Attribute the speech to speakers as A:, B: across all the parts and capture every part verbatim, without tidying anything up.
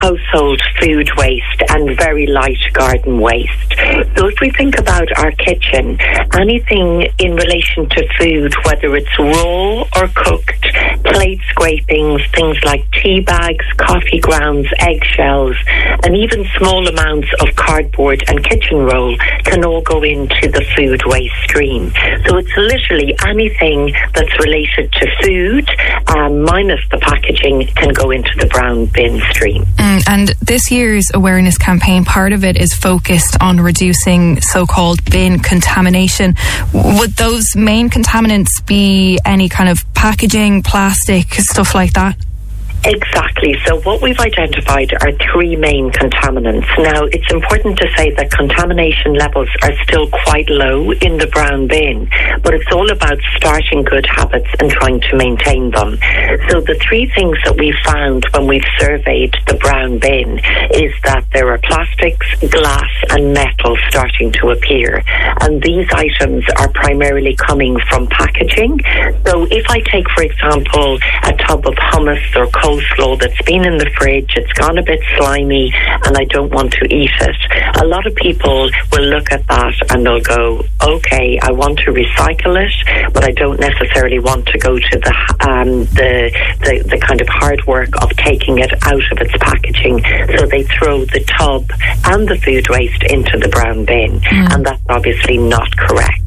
A: household food waste and very light garden waste. So if we think about our kitchen, anything in relation to food, whether it's raw or cooked, plate scrapings, things like tea bags, coffee grounds, eggshells, and even small amounts of cardboard and kitchen roll can all go into the food waste stream. So it's literally anything that's related to food, um, minus the packaging, can go into the brown bin stream.
B: Mm, and this year's awareness campaign, part of it is focused on reducing so-called bin contamination. Would those main contaminants be any kind of packaging, plastic, stuff like that?
A: Exactly. So what we've identified are three main contaminants. Now, it's important to say that contamination levels are still quite low in the brown bin, but it's all about starting good habits and trying to maintain them. So the three things that we found when we've surveyed the brown bin is that there are plastics, glass and metal starting to appear. And these items are primarily coming from packaging. So if I take, for example, a tub of hummus or coleslaw that's been in the fridge, it's gone a bit slimy and I don't want to eat it, a lot of people will look at that and they'll go, okay, I want to recycle it, but I don't necessarily want to go to the um, the, the the kind of hard work of taking it out of its packaging, so they throw the tub and the food waste into the brown bin, mm. and that's obviously not correct.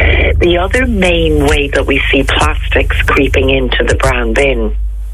A: The other main way that we see plastics creeping into the brown bin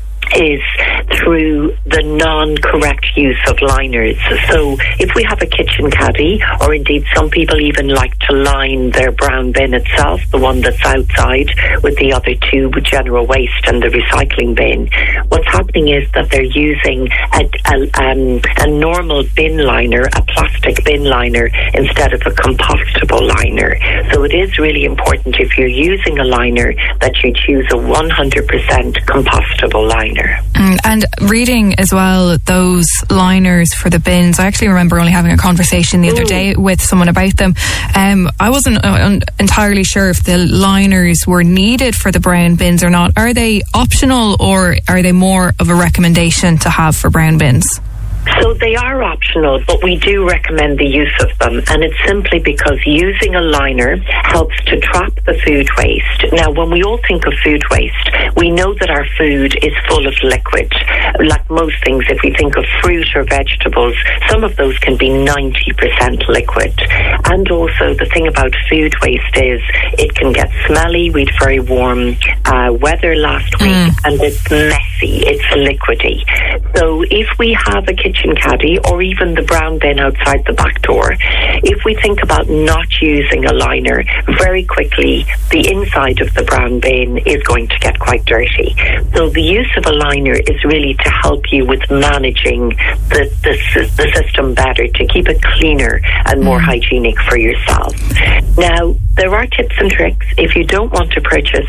A: is through the non-correct use of liners. So if we have a kitchen caddy, or indeed some people even like to line their brown bin itself, the one that's outside, with the other two, general waste and the recycling bin, what's happening is that they're using a, a, um, a normal bin liner, a plastic bin liner, instead of a compostable liner. So it is really important, if you're using a liner, that you choose a one hundred percent compostable liner.
B: Mm, and reading as well those liners for the bins, I actually remember only having a conversation the other day with someone about them. Um, I wasn't uh, entirely sure if the liners were needed for the brown bins or not. Are they optional, or are they more of a recommendation to have for brown bins?
A: So they are optional, but we do recommend the use of them, and it's simply because using a liner helps to trap the food waste. Now, when we all think of food waste, we know that our food is full of liquid. Like most things, if we think of fruit or vegetables, some of those can be ninety percent liquid. And also, the thing about food waste is it can get smelly. We had very warm uh, weather last week, mm. and it's messy, it's liquidy. So if we have a kitchen caddy, or even the brown bin outside the back door, if we think about not using a liner, very quickly the inside of the brown bin is going to get quite dirty. So the use of a liner is really to help you with managing the, the, the system better, to keep it cleaner and more hygienic for yourself. Now, there are tips and tricks. If you don't want to purchase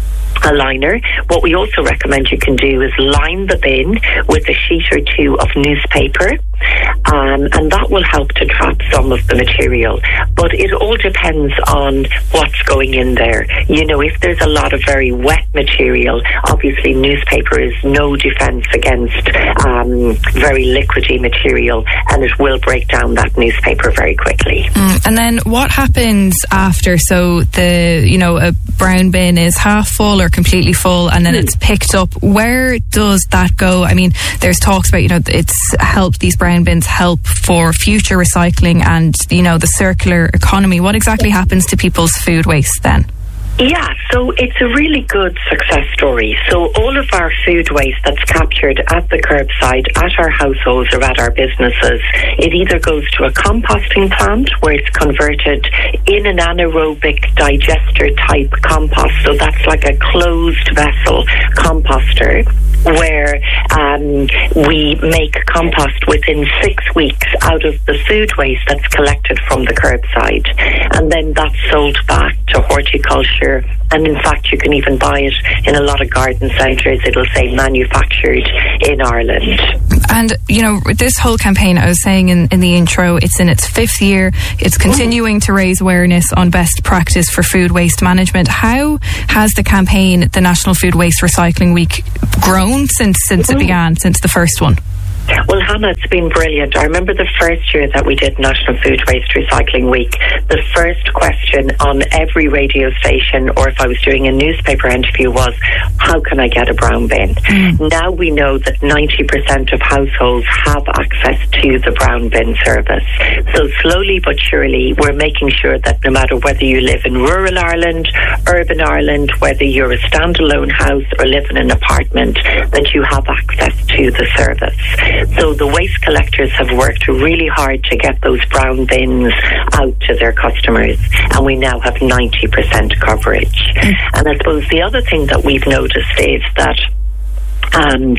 A: a liner, what we also recommend you can do is line the bin with a sheet or two of newspaper, um, and that will help to trap some of the material. But it all depends on what's going in there. You know, if there's a lot of very wet material, obviously newspaper is no defense against um, very liquidy material, and it will break down that newspaper very quickly.
B: Mm, and then what happens after? So the, you know, a brown bin is half full or completely full, and then mm. it's picked up. Where does that go? I mean, there's talks about, you know, it's helped, these brown bins help for future recycling and, you know, the circular economy. What exactly happens to people's food waste then?
A: Yeah, so it's a really good success story. So all of our food waste that's captured at the curbside, at our households or at our businesses, it either goes to a composting plant where it's converted in an anaerobic digester type compost. So that's like a closed vessel composter, where um, we make compost within six weeks out of the food waste that's collected from the curbside. And then that's sold back to horticulture. And in fact, you can even buy it in a lot of garden centres. It'll say manufactured in Ireland.
B: And, you know, this whole campaign, I was saying in, in the intro, it's in its fifth year. It's continuing to raise awareness on best practice for food waste management. How has the campaign, the National Food Waste Recycling Week, grown since since it began, since the first one?
A: Well, Hannah, it's been brilliant. I remember the first year that we did National Food Waste Recycling Week, the first question on every radio station, or if I was doing a newspaper interview, was, how can I get a brown bin? Mm. Now we know that ninety percent of households have access to the brown bin service. So slowly but surely, we're making sure that no matter whether you live in rural Ireland, urban Ireland, whether you're a standalone house or live in an apartment, that you have access to the service. So the waste collectors have worked really hard to get those brown bins out to their customers, and we now have ninety percent coverage. Mm. And I suppose the other thing that we've noticed is that Um,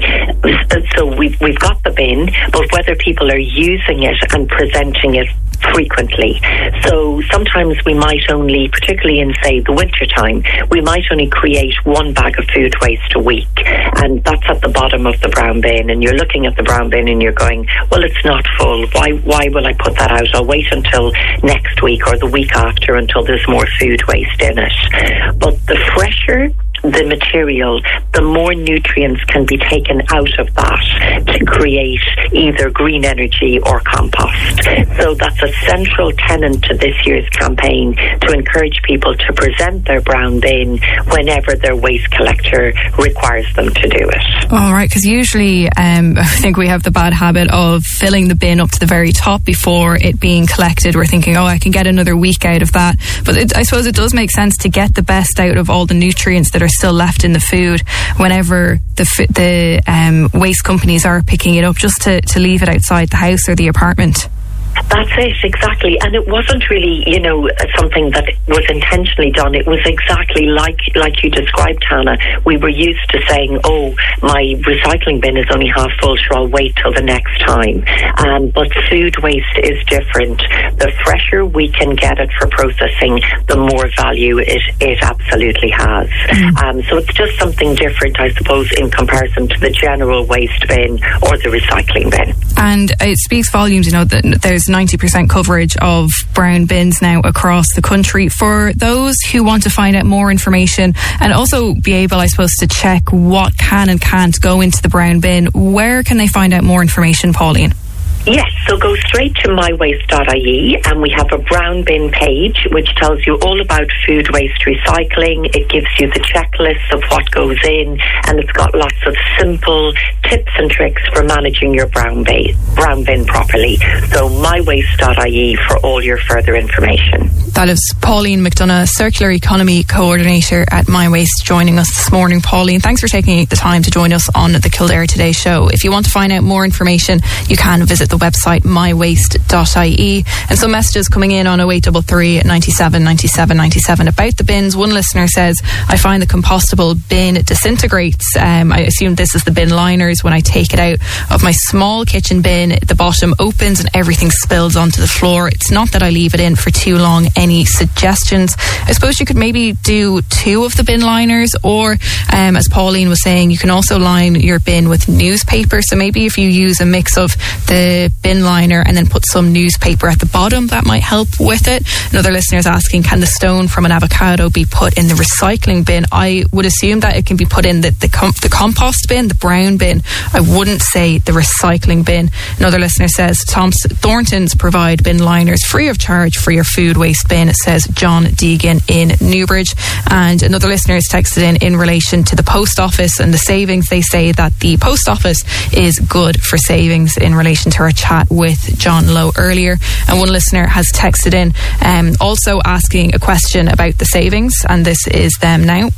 A: so we've, we've got the bin, but whether people are using it and presenting it frequently. So sometimes we might only, particularly in, say, the winter time, we might only create one bag of food waste a week, and that's at the bottom of the brown bin, and you're looking at the brown bin and you're going, well, it's not full. Why, why will I put that out? I'll wait until next week or the week after until there's more food waste in it. But the fresher the material, the more nutrients can be taken out of that to create either green energy or compost. So that's a central tenet to this year's campaign, to encourage people to present their brown bin whenever their waste collector requires them to do it.
B: All right, because usually um, I think we have the bad habit of filling the bin up to the very top before it being collected. We're thinking, oh, I can get another week out of that. But it, I suppose it does make sense to get the best out of all the nutrients that are still left in the food whenever the the um, waste companies are picking it up, just to, to leave it outside the house or the apartment.
A: That's it, exactly. And it wasn't really, you know, something that was intentionally done. It was exactly like like you described, Hannah. We were used to saying, oh, my recycling bin is only half full, so I'll wait till the next time. Um, but food waste is different. The fresher we can get it for processing, the more value it, it absolutely has. Mm. Um, so it's just something different, I suppose, in comparison to the general waste bin or the recycling bin.
B: And it speaks volumes, you know, that there's ninety percent coverage of brown bins now across the country. For those who want to find out more information and also be able, I suppose, to check what can and can't go into the brown bin, where can they find out more information, Pauline?
A: Yes, so go straight to my waste dot I E, and we have a brown bin page which tells you all about food waste recycling. It gives you the checklist of what goes in, and it's got lots of simple tips and tricks for managing your brown bin, brown bin properly. So my waste dot I E for all your further information.
B: That is Pauline McDonough, Circular Economy Coordinator at MyWaste, joining us this morning. Pauline, thanks for taking the time to join us on the Kildare Today show. If you want to find out more information, you can visit the website my waste dot I E. And some messages coming in on oh eight three three, ninety-seven, ninety-seven, ninety-seven about the bins. One listener says, I find the compostable bin disintegrates. Um, I assume this is the bin liners. When I take it out of my small kitchen bin, the bottom opens and everything spills onto the floor. It's not that I leave it in for too long. Any suggestions? I suppose you could maybe do two of the bin liners, or um, as Pauline was saying, you can also line your bin with newspaper. So maybe if you use a mix of the bin liner and then put some newspaper at the bottom, that might help with it. Another listener is asking, can the stone from an avocado be put in the recycling bin? I would assume that it can be put in the, the, com- the compost bin, the brown bin. I wouldn't say the recycling bin. Another listener says, Thompson, Thorntons provide bin liners free of charge for your food waste bin, says John Deegan in Newbridge. And another listener has texted in in relation to the post office and the savings. They say that the post office is good for savings in relation to our chat with John Lowe earlier. And one listener has texted in um, also asking a question about the savings, and this is them now.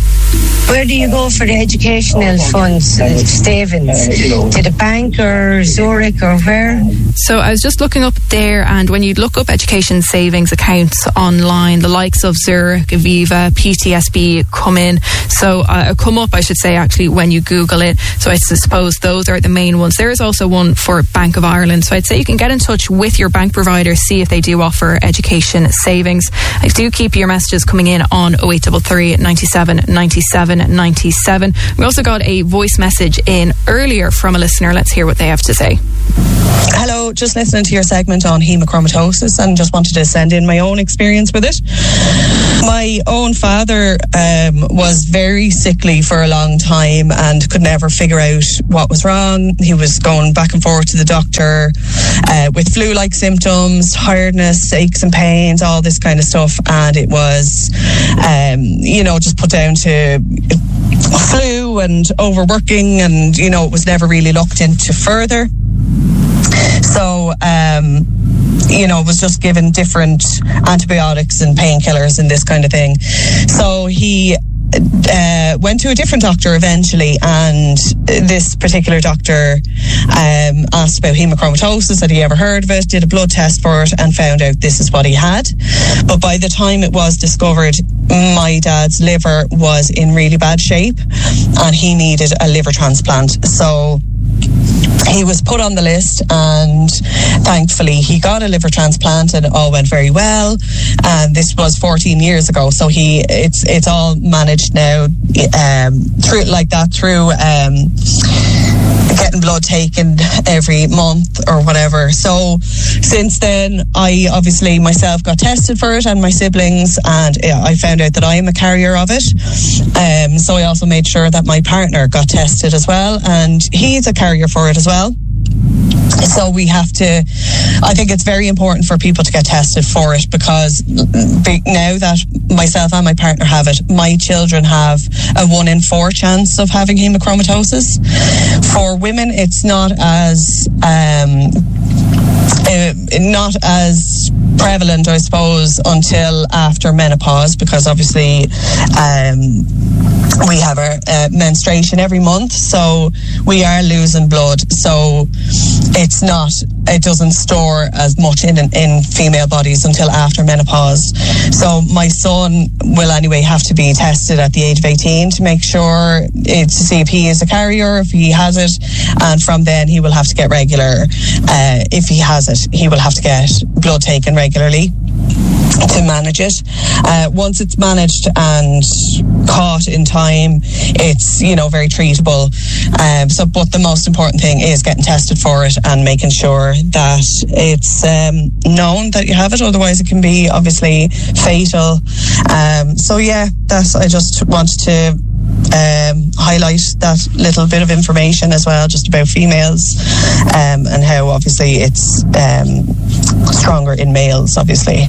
C: Where do you go for the educational funds, uh, savings? To the bank or Zurich or where?
B: So I was just looking up there, and when you look up education savings accounts online, the likes of Zurich, Aviva, P T S B come in. So uh, come up, I should say, actually, when you Google it. So I suppose those are the main ones. There is also one for Bank of Ireland. So I'd say you can get in touch with your bank provider, see if they do offer education savings. I do keep your messages coming in on oh eight three three, ninety-seven, ninety-seven, ninety-seven ninety-seven. We also got a voice message in earlier from a listener. Let's hear what they have to say.
D: Hello, just listening to your segment on hemochromatosis and just wanted to send in my own experience with it. My own father um, was very sickly for a long time and could never figure out what was wrong. He was going back and forth to the doctor uh, with flu-like symptoms, tiredness, aches and pains, all this kind of stuff, and it was, um, you know, just put down to flu and overworking, and, you know, it was never really looked into further. So, um, you know, was just given different antibiotics and painkillers and this kind of thing. So he uh, went to a different doctor eventually, and this particular doctor um, asked about hemochromatosis. Had he ever heard of it? Did a blood test for it and found out this is what he had. But by the time it was discovered, my dad's liver was in really bad shape and he needed a liver transplant. So he was put on the list, and thankfully he got a liver transplant and it all went very well. And this was fourteen years ago, so he it's it's all managed now um, through like that through um, getting blood taken every month or whatever. So since then, I obviously myself got tested for it and my siblings, and yeah, I found out that I am a carrier of it. Um, so I also made sure that my partner got tested as well, and he's a carrier for it as well. So we have to, I think it's very important for people to get tested for it, because now that myself and my partner have it, my children have a one in four chance of having hemochromatosis. For women, it's not as um, uh, not as prevalent, I suppose, until after menopause, because obviously um, we have our uh, menstruation every month, so we are losing blood. So it's not, it doesn't store as much in in female bodies until after menopause. So my son will anyway have to be tested at the age of eighteen to make sure it, to see if he is a carrier, if he has it, and from then he will have to get regular. Uh, if he has it, he will have to get blood taken regularly to manage it. Uh, once it's managed and caught in time, it's, you know, very treatable. Um, so, but the most important thing is getting tested for it and making sure that it's um, known that you have it. Otherwise, it can be obviously fatal. Um, so, yeah, that's. I just wanted to um, highlight that little bit of information as well, just about females um, and how obviously it's um, stronger in males, obviously.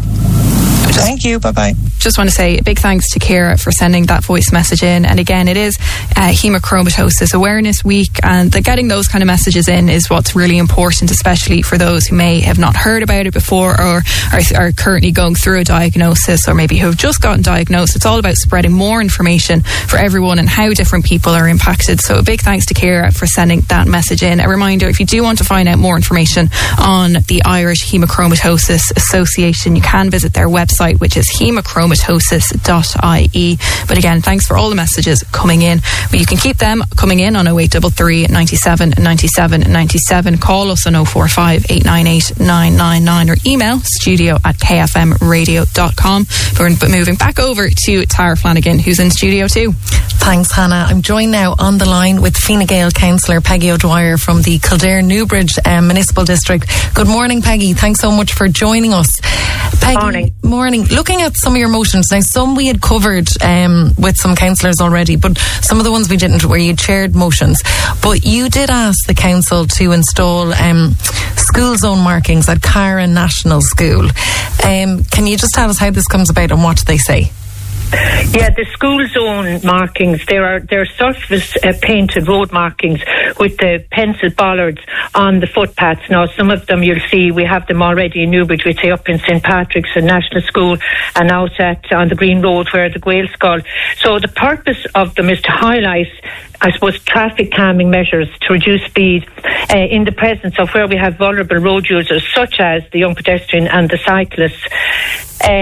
D: Thank you. Bye-bye.
B: Just want to say a big thanks to Ciara for sending that voice message in. And again, it is uh, Hemochromatosis Awareness Week, and the, getting those kind of messages in is what's really important, especially for those who may have not heard about it before, or are, are currently going through a diagnosis, or maybe who have just gotten diagnosed. It's all about spreading more information for everyone and how different people are impacted. So a big thanks to Ciara for sending that message in. A reminder, if you do want to find out more information on the Irish Hemochromatosis Association, you can visit their website, which is hemochromatosis dot I E. But again, thanks for all the messages coming in. But you can keep them coming in on oh eight three three, ninety-seven, ninety-seven, ninety-seven. Call us on oh four five, eight nine eight, nine nine nine, or email studio at k f m radio dot com. But we're moving back over to Tara Flanagan, who's in studio too.
E: Thanks, Hannah. I'm joined now on the line with Fine Gael councillor Peggy O'Dwyer from the Kildare Newbridge um, Municipal District. Good morning, Peggy. Thanks so much for joining us. Peggy,
A: morning.
E: Morning. Looking at some of your motions, now some we had covered um, with some councillors already, but some of the ones we didn't, where you chaired motions. But you did ask the council to install um, school zone markings at Cara National School. Um, can you just tell us how this comes about and what they say?
F: Yeah, the school zone markings, there are there are surface uh, painted road markings with the pencil bollards on the footpaths. Now, some of them you'll see, we have them already in Newbridge, we say up in Saint Patrick's and National School, and out at on the Green Road where the Gaelscoil. So the purpose of them is to highlight, I suppose, traffic calming measures to reduce speed uh, in the presence of where we have vulnerable road users such as the young pedestrian and the cyclists. Um,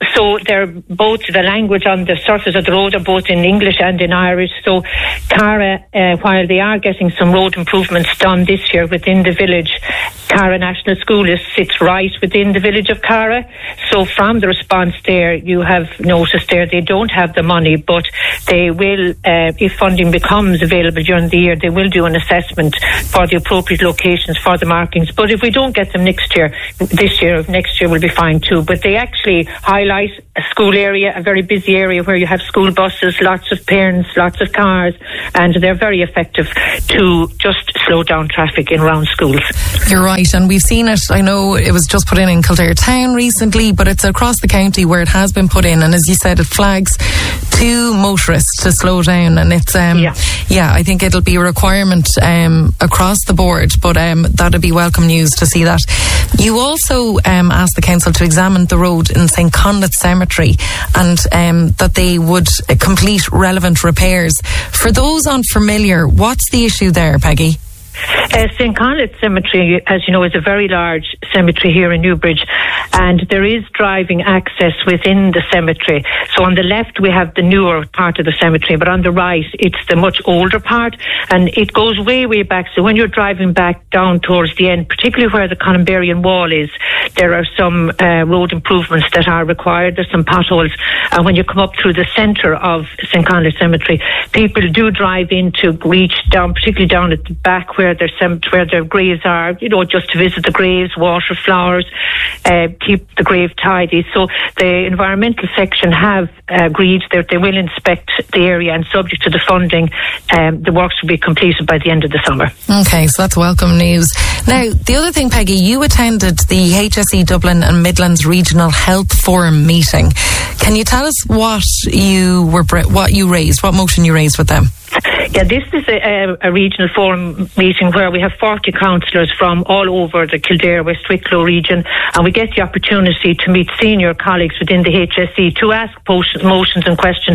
F: so they're both, the language on the surface of the road are both in English and in Irish. So Cara, uh, while they are getting some road improvements done this year within the village, Cara National School is, sits right within the village of Cara. So from the response there, you have noticed there they don't have the money, but they will, uh, if funding becomes available during the year, they will do an assessment for the appropriate locations for the markings. But if we don't get them next year, this year, next year will be fine too. But they actually highlight a school area, a very busy area where you have school buses, lots of parents, lots of cars, and they're very effective to just slow down traffic in around schools.
E: You're right, and we've seen it. I know it was just put in in Kildare Town recently, but it's across the county where it has been put in, and as you said, it flags to motorists to slow down, and it's um yeah, yeah I think it'll be a requirement um across the board, but um that'd be welcome news to see that. You also um asked the council to examine the road in Saint Conleth Cemetery, and um that they would uh, complete relevant repairs. For those unfamiliar, what's the issue there, Peggy?
F: Uh, Saint Conleth Cemetery, as you know, is a very large cemetery here in Newbridge, and there is driving access within the cemetery. So on the left we have the newer part of the cemetery, but on the right it's the much older part, and it goes way, way back. So when you're driving back down towards the end, particularly where the Columbarian Wall is, there are some uh, road improvements that are required. There's some potholes, and when you come up through the centre of Saint Conleth Cemetery, people do drive in to reach down, particularly down at the back where their where their graves are, you know, just to visit the graves, water flowers, uh, keep the grave tidy. So the environmental section have uh, agreed that they will inspect the area, and subject to the funding, um, the works will be completed by the end of the summer.
E: Okay, so that's welcome news. Now, the other thing, Peggy, you attended the H S E Dublin and Midlands Regional Health Forum meeting. Can you tell us what you were what you raised, what motion you raised with them?
F: Yeah, this is a, a regional forum meeting where we have forty councillors from all over the Kildare, West Wicklow region, and we get the opportunity to meet senior colleagues within the H S E to ask motions and questions.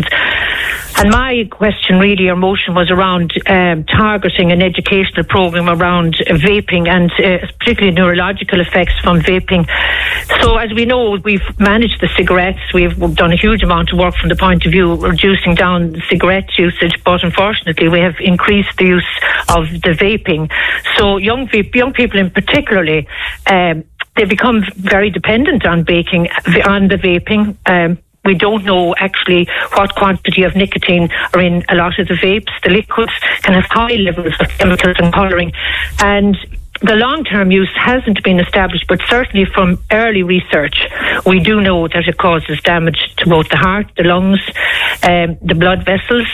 F: And my question really, or motion, was around um, targeting an educational programme around vaping, and uh, particularly neurological effects from vaping. So as we know, we've managed the cigarettes. We've done a huge amount of work from the point of view of reducing down the cigarette usage, but unfortunately we have increased the use of the vaping. So young young people in particularly, um, they become very dependent on baking, on the vaping. Um, We don't know actually what quantity of nicotine are in a lot of the vapes. The liquids can have high levels of chemicals and colouring. And the long-term use hasn't been established, but certainly from early research, we do know that it causes damage to both the heart, the lungs, um, the blood vessels.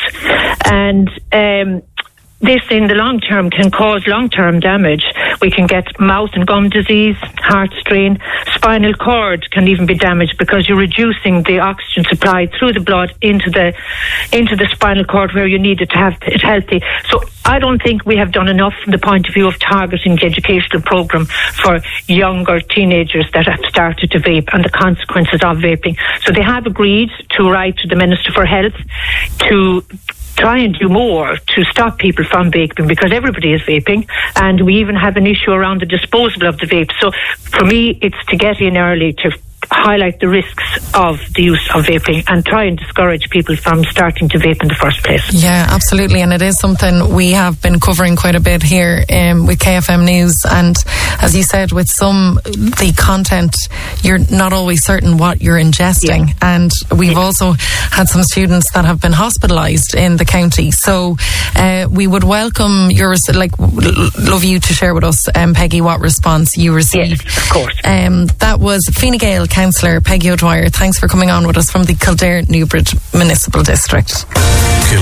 F: And um, this in the long term can cause long-term damage. We can get mouth and gum disease, heart strain, spinal cord can even be damaged because you're reducing the oxygen supply through the blood into the into the spinal cord where you need it to have it healthy. So I don't think we have done enough from the point of view of targeting the educational programme for younger teenagers that have started to vape and the consequences of vaping. So they have agreed to write to the Minister for Health to try and do more to stop people from vaping, because everybody is vaping, and we even have an issue around the disposal of the vape. So for me, it's to get in early to highlight the risks of the use of vaping and try and discourage people from starting to vape in the first place.
E: Yeah, absolutely, and it is something we have been covering quite a bit here um, with K F M News, and as you said, with some the content, you're not always certain what you're ingesting, yeah. and we've yeah. also had some students that have been hospitalised in the county, so uh, we would welcome yours, like love you to share with us, um, Peggy, what response you received.
F: Yes, of course.
E: Um, that was Fine Gael Councillor Peggy O'Dwyer. Thanks for coming on with us from the Kildare Newbridge Municipal District.